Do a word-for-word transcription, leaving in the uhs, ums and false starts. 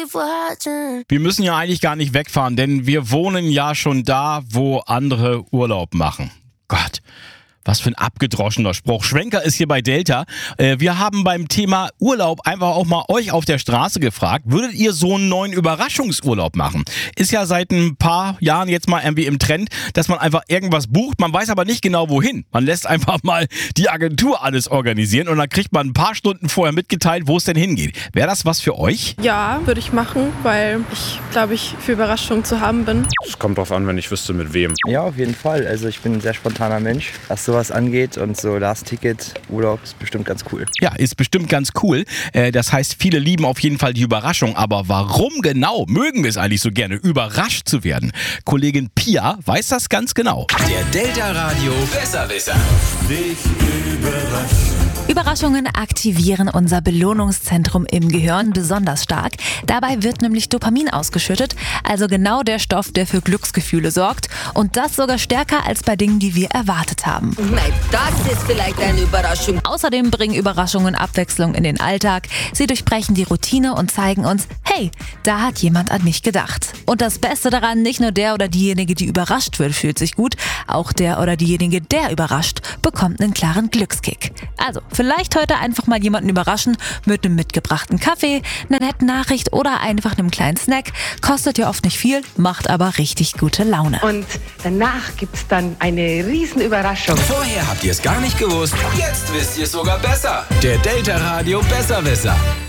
Wir müssen ja eigentlich gar nicht wegfahren, denn wir wohnen ja schon da, wo andere Urlaub machen. Gott. Was für ein abgedroschener Spruch. Schwenker ist hier bei Delta. Äh, wir haben beim Thema Urlaub einfach auch mal euch auf der Straße gefragt, würdet ihr so einen neuen Überraschungsurlaub machen? Ist ja seit ein paar Jahren jetzt mal irgendwie im Trend, dass man einfach irgendwas bucht, man weiß aber nicht genau wohin. Man lässt einfach mal die Agentur alles organisieren und dann kriegt man ein paar Stunden vorher mitgeteilt, wo es denn hingeht. Wäre das was für euch? Ja, würde ich machen, weil ich, glaube ich, für Überraschungen zu haben bin. Es kommt drauf an, wenn ich wüsste, mit wem. Ja, auf jeden Fall. Also ich bin ein sehr spontaner Mensch, was sowas angeht, und so Last-Ticket, Urlaub ist bestimmt ganz cool. Ja, ist bestimmt ganz cool. Äh, das heißt, viele lieben auf jeden Fall die Überraschung. Aber warum genau mögen wir es eigentlich so gerne, überrascht zu werden? Kollegin Pia weiß das ganz genau. Der Delta Radio Besserwisser. Dich überrascht. Überraschungen aktivieren unser Belohnungszentrum im Gehirn besonders stark. Dabei wird nämlich Dopamin ausgeschüttet, also genau der Stoff, der für Glücksgefühle sorgt. Und das sogar stärker als bei Dingen, die wir erwartet haben. Nein, das ist vielleicht eine Überraschung. Außerdem bringen Überraschungen Abwechslung in den Alltag. Sie durchbrechen die Routine und zeigen uns, hey, da hat jemand an mich gedacht. Und das Beste daran, nicht nur der oder diejenige, die überrascht wird, fühlt sich gut. Auch der oder diejenige, der überrascht, bekommt einen klaren Glückskick. Also, vielleicht heute einfach mal jemanden überraschen mit einem mitgebrachten Kaffee, einer netten Nachricht oder einfach einem kleinen Snack. Kostet ja oft nicht viel, macht aber richtig gute Laune. Und danach gibt's dann eine riesen Überraschung. Vorher habt ihr es gar nicht gewusst, jetzt wisst ihr es sogar besser. Der Delta Radio Besserwisser.